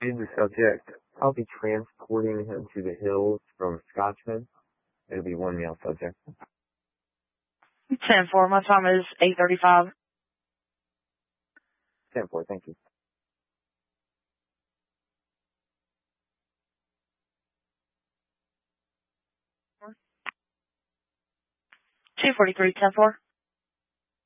Be the subject. I'll be transporting him to the hills from Scotchman. It'll be one male subject. 10-4, my time is 8:35. 10-4, thank you. $243, 10-4.